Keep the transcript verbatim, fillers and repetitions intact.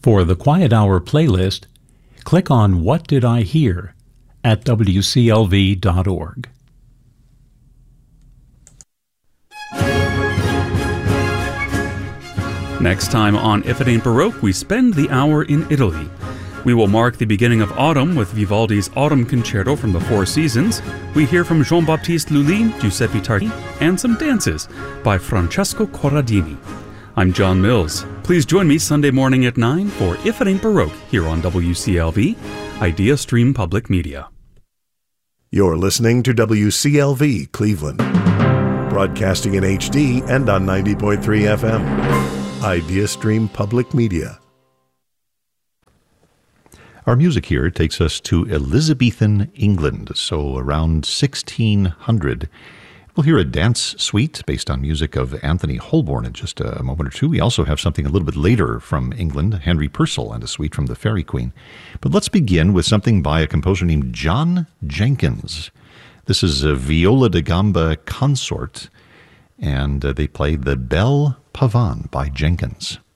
For the Quiet Hour playlist, click on What Did I Hear at W C L V dot org. Next time on If It Ain't Baroque, we spend the hour in Italy. We will mark the beginning of autumn with Vivaldi's Autumn Concerto from the Four Seasons. We hear from Jean-Baptiste Lully, Giuseppe Tardi, and some dances by Francesco Corradini. I'm John Mills. Please join me Sunday morning at nine for If It Ain't Baroque here on W C L V, Idea Stream Public Media. You're listening to W C L V Cleveland, broadcasting in H D and on ninety point three F M. Idea Stream Public Media. Our music here takes us to Elizabethan England, so around sixteen hundred. We'll hear a dance suite based on music of Anthony Holborn in just a moment or two. We also have something a little bit later from England, Henry Purcell, and a suite from the Fairy Queen. But let's begin with something by a composer named John Jenkins. This is a Viola da Gamba consort, and uh, they play the Belle Pavane by Jenkins.